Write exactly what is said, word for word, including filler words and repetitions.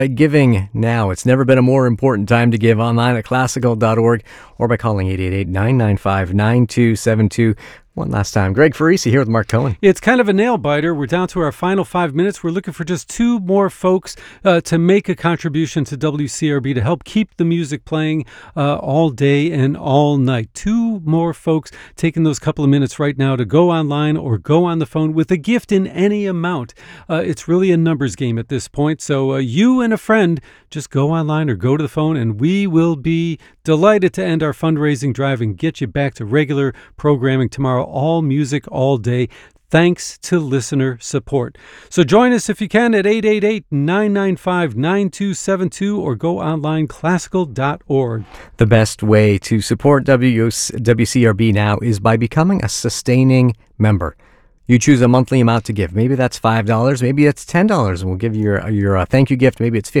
Uh, Giving now. It's never been a more important time to give online at classical dot org or by calling eight eight eight, nine nine five, nine two seven two. One last time. Greg Farisi here with Mark Cohen. It's kind of a nail biter. We're down to our final five minutes. We're looking for just two more folks uh, to make a contribution to W C R B to help keep the music playing uh, all day and all night. Two more folks taking those couple of minutes right now to go online or go on the phone with a gift in any amount. Uh, it's really a numbers game at this point. So uh, you and a friend just go online or go to the phone, and we will be delighted to end our fundraising drive and get you back to regular programming tomorrow. All music, all day, thanks to listener support. So join us if you can at eight eight eight, nine nine five, nine two seven two or go online classical dot org. The best way to support W C R B now is by becoming a sustaining member. You choose a monthly amount to give. Maybe that's five dollars, maybe it's ten dollars, and we'll give you your, your uh, thank you gift. Maybe it's fifty